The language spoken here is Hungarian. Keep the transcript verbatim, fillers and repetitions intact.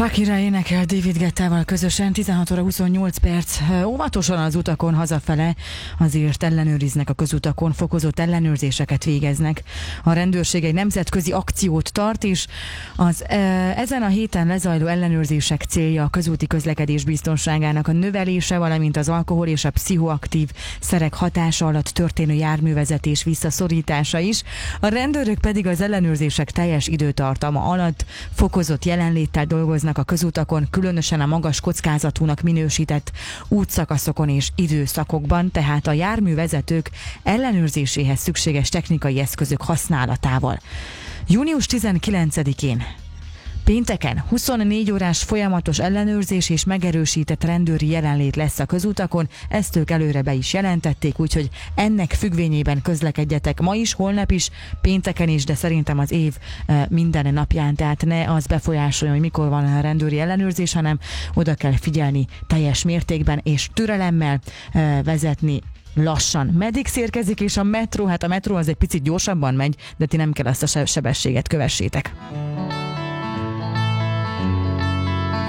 Shakira énekel David Guettával közösen, tizenhat óra huszonnyolc perc. Óvatosan az utakon hazafele, azért ellenőriznek a közutakon, fokozott ellenőrzéseket végeznek. A rendőrség egy nemzetközi akciót tart, és az ezen a héten lezajló ellenőrzések célja a közúti közlekedés biztonságának a növelése, valamint az alkohol és a pszichoaktív szerek hatása alatt történő járművezetés visszaszorítása is. A rendőrök pedig az ellenőrzések teljes időtartama alatt fokozott jelenléttel dolgoznak a közutakon, különösen a magas kockázatúnak minősített útszakaszokon és időszakokban, tehát a járművezetők ellenőrzéséhez szükséges technikai eszközök használatával. június tizenkilencedikén pénteken huszonnégy órás folyamatos ellenőrzés és megerősített rendőri jelenlét lesz a közutakon, ezt ők előre be is jelentették, úgyhogy ennek függvényében közlekedjetek ma is, holnap is, pénteken is, de szerintem az év minden napján, tehát ne az befolyásolja, hogy mikor van a rendőri ellenőrzés, hanem oda kell figyelni teljes mértékben és türelemmel vezetni lassan. Meddig szérkezik és a metró? Hát a metró az egy picit gyorsabban megy, de ti nem kell azt a sebességet kövessétek.